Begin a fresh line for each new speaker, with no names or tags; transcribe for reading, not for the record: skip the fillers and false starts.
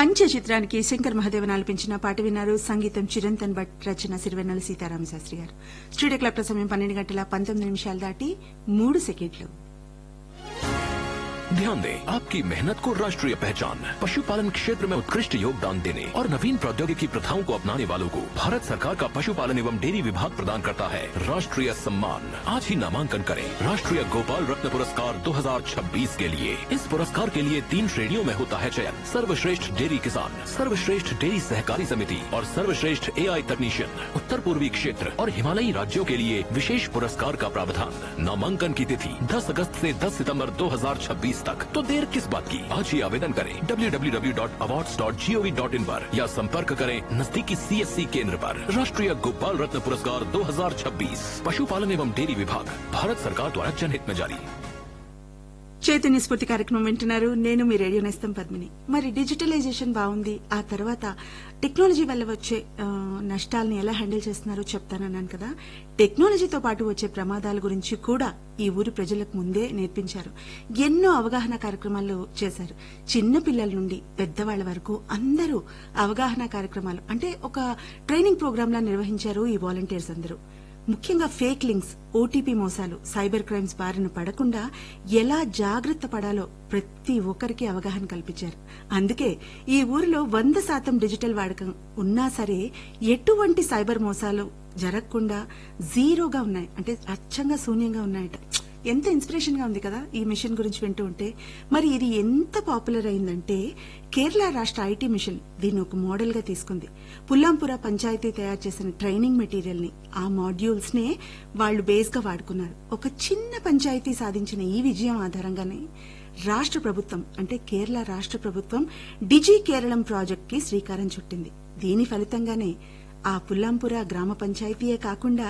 కంచె చిత్రానికి శంకర్ మహాదేవన్ ఆలపించిన పాట విన్నారు. సంగీతం చిరంతన్ భట్, రచన సిరివెన్నెల సీతారామ శాస్త్రి గారు. స్టూడియో క్లాక్ సమయం 12:19 దాటి 3 సెకండ్లు.
ध्यान दें, आपकी मेहनत को राष्ट्रीय पहचान, पशुपालन क्षेत्र में उत्कृष्ट योगदान देने और नवीन प्रौद्योगिकी प्रथाओं को अपनाने वालों को भारत सरकार का पशुपालन एवं डेयरी विभाग प्रदान करता है राष्ट्रीय सम्मान। आज ही नामांकन करें राष्ट्रीय गोपाल रत्न पुरस्कार 2026 के लिए। इस पुरस्कार के लिए 3 श्रेणियों में होता है चयन: सर्वश्रेष्ठ डेयरी किसान, सर्वश्रेष्ठ डेयरी सहकारी समिति और सर्वश्रेष्ठ एआई तकनीशियन। उत्तर पूर्वी क्षेत्र और हिमालयी राज्यों के लिए विशेष पुरस्कार का प्रावधान। नामांकन की तिथि 10 अगस्त से 10 सितंबर 2026 तक। तो देर किस बात की, आज ही आवेदन करें www.awards.gov.in पर या संपर्क करें नजदीकी CSC केंद्र पर। राष्ट्रीय गोपाल रत्न पुरस्कार 2026 पशुपालन एवं डेयरी विभाग, भारत सरकार द्वारा जनहित में जारी।
చైతన్య స్ఫూర్తి కార్యక్రమం వింటున్నారు. నేను మీ రేడియో నేస్తం పద్మిని. మరి డిజిటలైజేషన్ బాగుంది, ఆ తర్వాత టెక్నాలజీ వల్ల వచ్చే నష్టాలను ఎలా హ్యాండిల్ చేస్తున్నారో చెప్తానన్నాను కదా. టెక్నాలజీతో పాటు వచ్చే ప్రమాదాల గురించి కూడా ఈ ఊరి ప్రజలకు ముందే నేర్పించారు. ఎన్నో అవగాహన కార్యక్రమాలు చేశారు. చిన్న పిల్లల నుండి పెద్దవాళ్ల వరకు అందరూ అవగాహన కార్యక్రమాలు అంటే ఒక ట్రైనింగ్ ప్రోగ్రామ్ లా నిర్వహించారు ఈ వాలంటీర్స్ అందరూ. ముఖ్యంగా ఫేక్ లింక్స్, ఓటీపీ మోసాలు, సైబర్ క్రైమ్స్ బారిన పడకుండా ఎలా జాగ్రత్త పడాలో ప్రతి ఒక్కరికి అవగాహన కల్పించారు. అందుకే ఈ ఊరిలో 100% డిజిటల్ వాడకం ఉన్నా సరే ఎటువంటి సైబర్ మోసాలు జరగకుండా జీరోగా ఉన్నాయి, అంటే అచ్చంగా శూన్యంగా ఉన్నాయట. ఎంత ఇన్స్పిరేషన్ గా ఉంది కదా ఈ మిషన్ గురించి వింటూ ఉంటే. మరి ఇది ఎంత పాపులర్ అయిందంటే కేరళ రాష్ట్ర ఐటీ మిషన్ దీన్ని ఒక మోడల్ గా తీసుకుంది. పుల్లాంపుర పంచాయతీ తయారు చేసిన ట్రైనింగ్ మెటీరియల్ ని, ఆ మాడ్యూల్స్ నే వాళ్లు బేస్ గా వాడుకున్నారు. ఒక చిన్న పంచాయతీ సాధించిన ఈ విజయం ఆధారంగానే రాష్ట్ర ప్రభుత్వం అంటే కేరళ రాష్ట్ర ప్రభుత్వం డిజి కేరళం ప్రాజెక్ట్ కి శ్రీకారం చుట్టింది. దీని ఫలితంగానే ఆ పుల్లాంపుర గ్రామ పంచాయతీయే కాకుండా